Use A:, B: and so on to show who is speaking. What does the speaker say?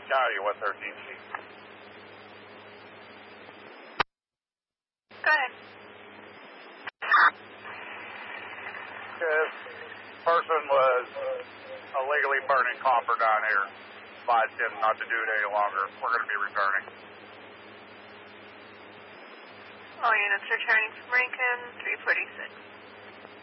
A: County 113C.
B: Go ahead.
A: This person was illegally burning copper down here. Advised him not to do it any longer. We're going to be returning.
B: All units returning from Rankin, 346.